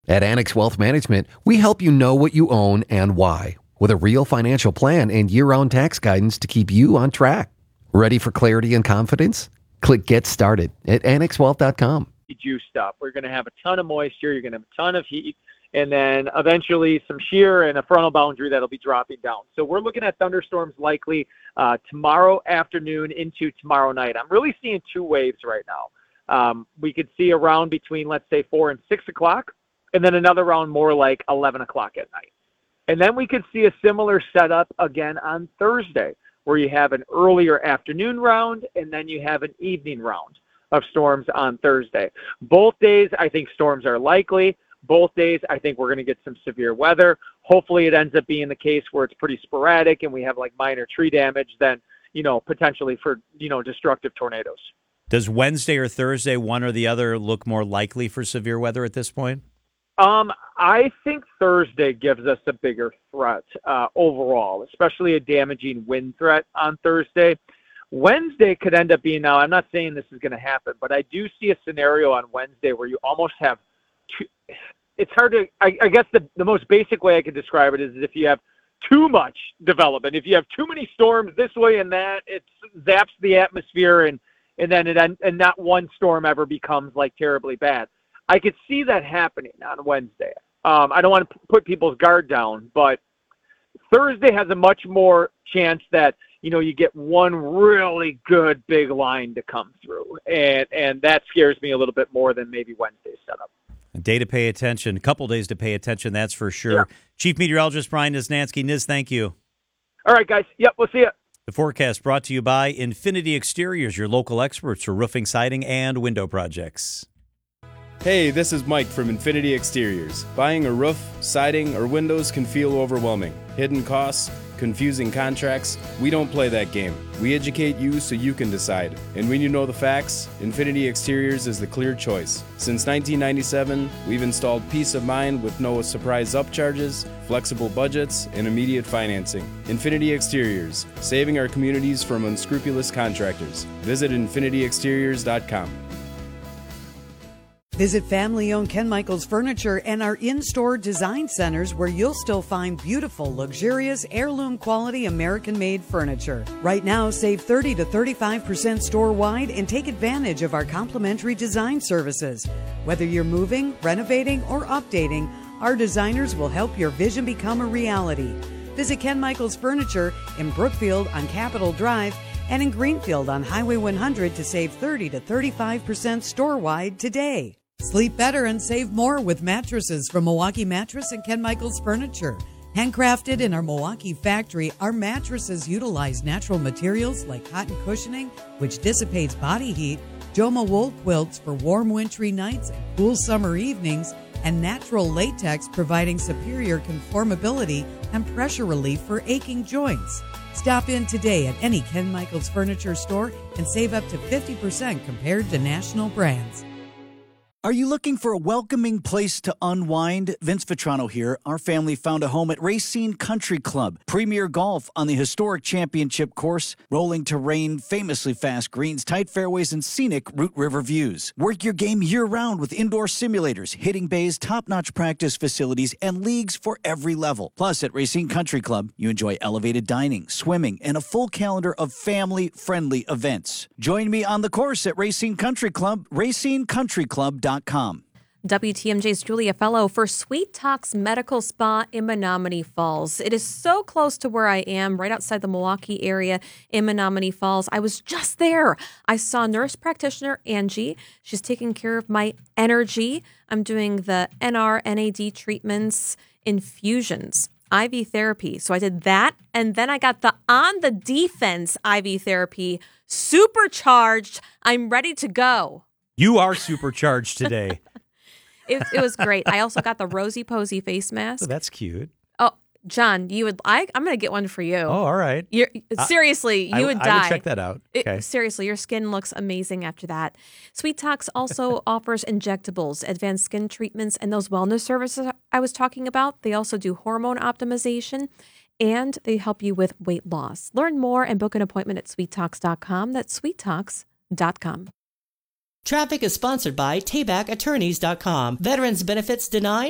At Annex Wealth Management, we help you know what you own and why, with a real financial plan and year-round tax guidance to keep you on track. Ready for clarity and confidence? Click Get Started at annexwealth.com. Juiced up. We're going to have a ton of moisture. You're going to have a ton of heat, and then eventually some shear and a frontal boundary that'll be dropping down. So we're looking at thunderstorms likely tomorrow afternoon into tomorrow night. I'm really seeing two waves right now. We could see a round between, let's say, 4 and 6 o'clock, and then another round more like 11 o'clock at night. And then we could see a similar setup again on Thursday, where you have an earlier afternoon round, and then you have an evening round of storms on Thursday. Both days, I think storms are likely. Both days, I think we're going to get some severe weather. Hopefully it ends up being the case where it's pretty sporadic and we have like minor tree damage than, potentially for, destructive tornadoes. Does Wednesday or Thursday, one or the other, look more likely for severe weather at this point? I think Thursday gives us a bigger threat overall, especially a damaging wind threat on Thursday. Wednesday could end up being, now I'm not saying this is going to happen, but I do see a scenario on Wednesday where you almost have two, it's hard to, I guess the most basic way I could describe it is if you have too much development. If you have too many storms this way and that, it zaps the atmosphere and then not one storm ever becomes like terribly bad. I could see that happening on Wednesday. I don't want to put people's guard down, but Thursday has a much more chance that, you get one really good big line to come through. And that scares me a little bit more than maybe Wednesday's setup. A day to pay attention, a couple days to pay attention, that's for sure. Yeah. Chief Meteorologist Brian Niznansky. Niz, thank you. All right, guys. Yep, we'll see you. The forecast brought to you by Infinity Exteriors, your local experts for roofing, siding, and window projects. Hey, this is Mike from Infinity Exteriors. Buying a roof, siding, or windows can feel overwhelming. Hidden costs, confusing contracts. We don't play that game. We educate you so you can decide. And when you know the facts, Infinity Exteriors is the clear choice. Since 1997, we've installed peace of mind with no surprise upcharges, flexible budgets, and immediate financing. Infinity Exteriors, saving our communities from unscrupulous contractors. Visit infinityexteriors.com. Visit family-owned Ken Michaels Furniture and our in-store design centers where you'll still find beautiful, luxurious, heirloom-quality American-made furniture. Right now, save 30 to 35% store-wide and take advantage of our complimentary design services. Whether you're moving, renovating, or updating, our designers will help your vision become a reality. Visit Ken Michaels Furniture in Brookfield on Capitol Drive and in Greenfield on Highway 100 to save 30 to 35% store-wide today. Sleep better and save more with mattresses from Milwaukee Mattress and Ken Michaels Furniture. Handcrafted in our Milwaukee factory, our mattresses utilize natural materials like cotton cushioning, which dissipates body heat, Joma wool quilts for warm wintry nights and cool summer evenings, and natural latex providing superior conformability and pressure relief for aching joints. Stop in today at any Ken Michaels Furniture store and save up to 50% compared to national brands. Are you looking for a welcoming place to unwind? Vince Vitrano here. Our family found a home at Racine Country Club. Premier golf on the historic championship course, rolling terrain, famously fast greens, tight fairways, and scenic Root River views. Work your game year-round with indoor simulators, hitting bays, top-notch practice facilities, and leagues for every level. Plus, at Racine Country Club, you enjoy elevated dining, swimming, and a full calendar of family-friendly events. Join me on the course at Racine Country Club, racinecountryclub.com. WTMJ's Julia Fellow for Sweet Talks Medical Spa in Menomonee Falls. It is so close to where I am, right outside the Milwaukee area in Menomonee Falls. I was just there. I saw nurse practitioner Angie. She's taking care of my energy. I'm doing the NR-NAD treatments, infusions, IV therapy. So I did that, and then I got the On the Defense IV therapy, supercharged. I'm ready to go. You are supercharged today. It was great. I also got the Rosie Posey face mask. Oh, that's cute. Oh, John, you would. I'm going to get one for you. Oh, all right. Seriously, you would die. I would check that out. Okay. Seriously, your skin looks amazing after that. Sweet Talks also offers injectables, advanced skin treatments, and those wellness services I was talking about. They also do hormone optimization, and they help you with weight loss. Learn more and book an appointment at sweettalks.com. That's sweettalks.com. Traffic is sponsored by TaybackAttorneys.com. Veterans benefits denied?